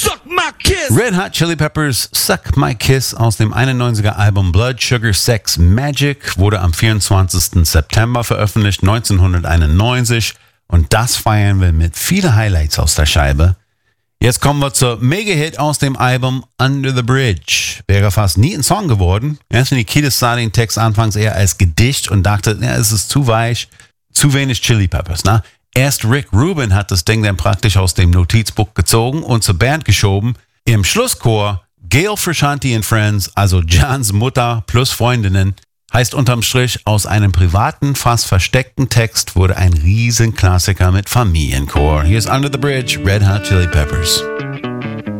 Suck My Kiss. Red Hot Chili Peppers Suck My Kiss aus dem 91er Album Blood Sugar Sex Magic wurde am 24. September veröffentlicht, 1991. Und das feiern wir mit vielen Highlights aus der Scheibe. Jetzt kommen wir zur Mega-Hit aus dem Album Under the Bridge. Wäre fast nie ein Song geworden. Anthony Kiedis sah den Text anfangs eher als Gedicht und dachte, ja, es ist zu weich, zu wenig Chili Peppers. Na? Erst Rick Rubin hat das Ding dann praktisch aus dem Notizbuch gezogen und zur Band geschoben. Im Schlusschor Gail Frusciante and Friends, also Jans Mutter plus Freundinnen, heißt unterm Strich, aus einem privaten, fast versteckten Text wurde ein Riesenklassiker mit Familienchor. Hier ist Under the Bridge, Red Hot Chili Peppers.